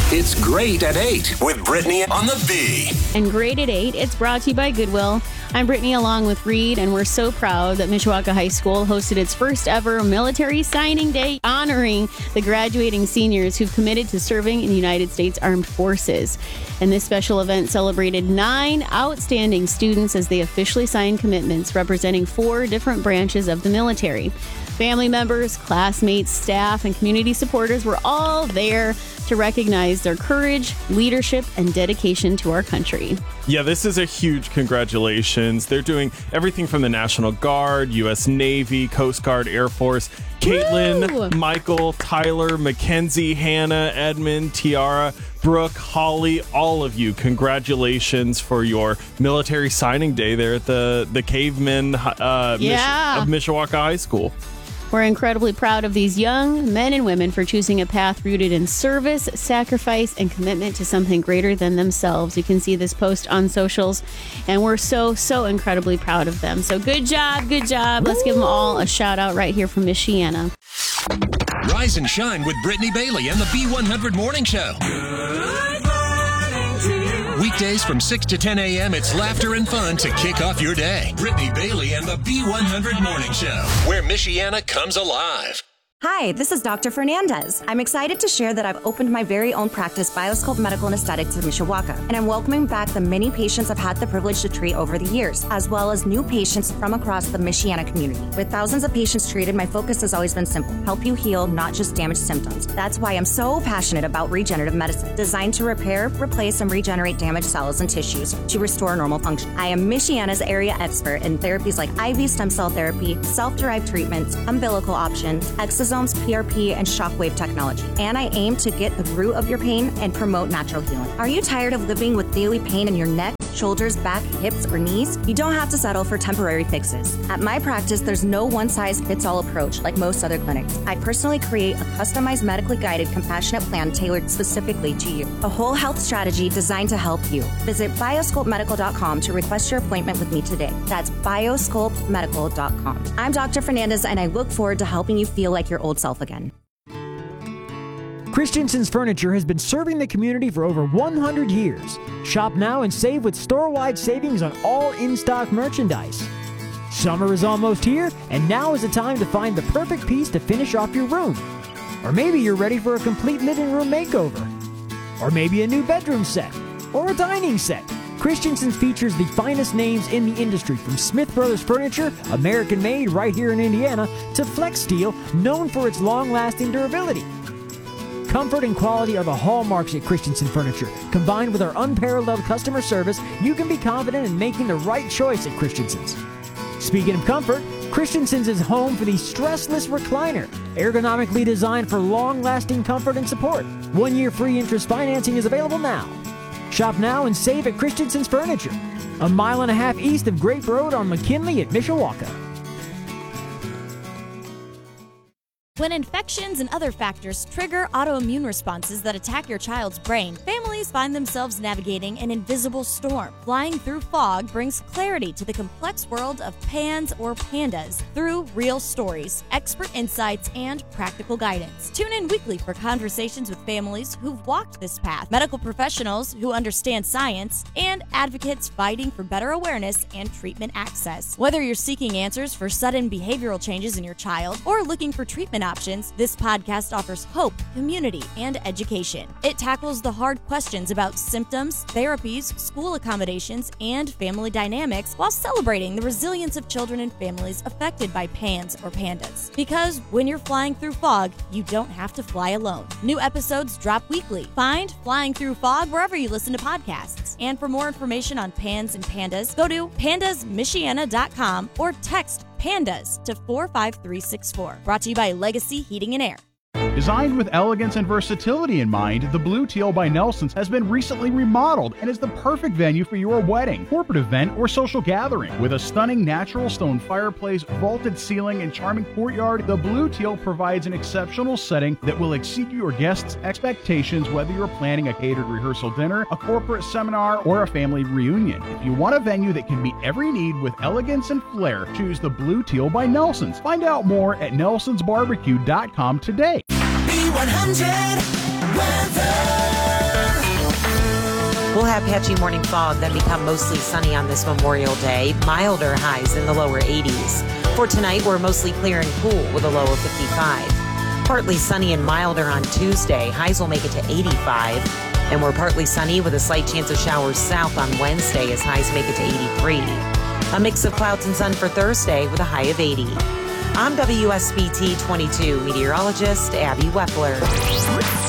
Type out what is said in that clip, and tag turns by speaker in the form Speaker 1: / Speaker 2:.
Speaker 1: It's Great at 8 with Brittany on the B.
Speaker 2: And Great at 8, it's brought to you by Goodwill. I'm Brittany along with Reed, and we're so proud that Mishawaka High School hosted its first ever military signing day, honoring the graduating seniors who've committed to serving in the United States Armed Forces. And this special event celebrated 9 outstanding students as they officially signed commitments representing 4 different branches of the military. Family members, classmates, staff, and community supporters were all there to recognize their courage, leadership, and dedication to our country.
Speaker 3: Yeah, this is a huge congratulations. They're doing everything from the National Guard, U.S. Navy, Coast Guard, Air Force. Caitlin,
Speaker 2: Woo!
Speaker 3: Michael, Tyler, Mackenzie, Hannah, Edmund, Tiara, Brooke, Holly, all of you, congratulations for your military signing day there at the Cavemen of Mishawaka High School.
Speaker 2: We're incredibly proud of these young men and women for choosing a path rooted in service, sacrifice, and commitment to something greater than themselves. You can see this post on socials, and we're so incredibly proud of them. So good job, good job. Let's give them all a shout out right here from Michiana.
Speaker 1: Rise and shine with Brittany Bailey and the B100 Morning Show. Weekdays from 6 to 10 a.m., it's laughter and fun to kick off your day. Brittany Bailey and the B100 Morning Show, where Michiana comes alive.
Speaker 4: Hi, this is Dr. Fernandez. I'm excited to share that I've opened my very own practice, Bioscope Medical and Aesthetics in Mishawaka, and I'm welcoming back the many patients I've had the privilege to treat over the years, as well as new patients from across the Michiana community. With thousands of patients treated, my focus has always been simple: help you heal, not just damage symptoms. That's why I'm so passionate about regenerative medicine, designed to repair, replace, and regenerate damaged cells and tissues to restore normal function. I am Michiana's area expert in therapies like IV stem cell therapy, self-derived treatments, umbilical options, exosomes, PRP, and shockwave technology. And I aim to get the root of your pain and promote natural healing. Are you tired of living with daily pain in your neck, shoulders, back, hips, or knees? You don't have to settle for temporary fixes. At my practice, there's no one-size-fits-all approach like most other clinics. I personally create a customized, medically guided, compassionate plan tailored specifically to you. A whole health strategy designed to help you. Visit biosculptmedical.com to request your appointment with me today. That's biosculptmedical.com. I'm Dr. Fernandez, and I look forward to helping you feel like your old self again.
Speaker 5: Christensen's Furniture has been serving the community for over 100 years. Shop now and save with store-wide savings on all in-stock merchandise. Summer is almost here, and now is the time to find the perfect piece to finish off your room. Or maybe you're ready for a complete living room makeover. Or maybe a new bedroom set. Or a dining set. Christensen's features the finest names in the industry, from Smith Brothers Furniture, American-made right here in Indiana, to Flex Steel, known for its long-lasting durability. Comfort and quality are the hallmarks at Christensen Furniture. Combined with our unparalleled customer service, you can be confident in making the right choice at Christensen's. Speaking of comfort, Christensen's is home for the stressless recliner, ergonomically designed for long-lasting comfort and support. 1-year free interest financing is available now. Shop now and save at Christensen's Furniture, a mile and a half east of Grape Road on McKinley at Mishawaka.
Speaker 6: When infections and other factors trigger autoimmune responses that attack your child's brain, families find themselves navigating an invisible storm. Flying Through Fog brings clarity to the complex world of PANS or PANDAS through real stories, expert insights, and practical guidance. Tune in weekly for conversations with families who've walked this path, medical professionals who understand science, and advocates fighting for better awareness and treatment access. Whether you're seeking answers for sudden behavioral changes in your child or looking for treatment options, this podcast offers hope, community, and education. It tackles the hard questions about symptoms, therapies, school accommodations, and family dynamics while celebrating the resilience of children and families affected by PANS or PANDAS. Because when you're flying through fog, you don't have to fly alone. New episodes drop weekly. Find Flying Through Fog wherever you listen to podcasts. And for more information on PANS and PANDAS, go to pandasmichiana.com or text PANDAS to 45364. Brought to you by Legacy Heating and Air.
Speaker 7: Designed with elegance and versatility in mind, the Blue Teal by Nelson's has been recently remodeled and is the perfect venue for your wedding, corporate event, or social gathering. With a stunning natural stone fireplace, vaulted ceiling, and charming courtyard, the Blue Teal provides an exceptional setting that will exceed your guests' expectations, whether you're planning a catered rehearsal dinner, a corporate seminar, or a family reunion. If you want a venue that can meet every need with elegance and flair, choose the Blue Teal by Nelson's. Find out more at nelsonsbarbecue.com today.
Speaker 8: B100 weather. We'll have patchy morning fog, then become mostly sunny on this Memorial Day. Milder highs in the lower 80s. For tonight, we're mostly clear and cool with a low of 55. Partly sunny and milder on Tuesday. Highs will make it to 85. And we're partly sunny with a slight chance of showers south on Wednesday as highs make it to 83. A mix of clouds and sun for Thursday with a high of 80. I'm WSBT 22 meteorologist Abby Wepler.